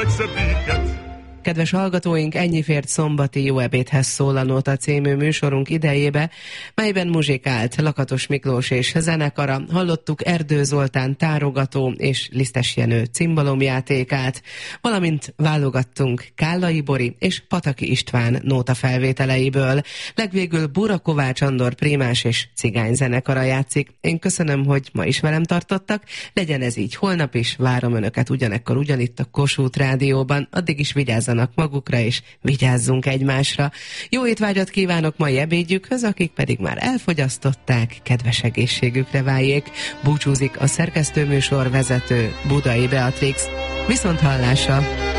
Kedves hallgatóink, ennyi fért szombati Jó ebédhez szól a Nóta című műsorunk idejébe, melyben muzsikált Lakatos Miklós és zenekara, hallottuk Erdő Zoltán tárogató és Lisztes Jenő cimbalomjátékát, valamint válogattunk Kállai Bori és Pataki István nóta felvételeiből. Legvégül Bura Kovács Andor prímás és cigány zenekara játszik. Én köszönöm, hogy ma is velem tartottak, legyen ez így holnap is, várom Önöket ugyanekkor ugyanitt a Kossuth Rádióban, addig is vigyázzanak magukra, és vigyázzunk egymásra. Jó étvágyat kívánok mai ebédjükhöz, akik pedig már elfogyasztották, kedves egészségükre váljék. Búcsúzik a szerkesztőműsor vezető Budai Beatrix. Viszont hallásra!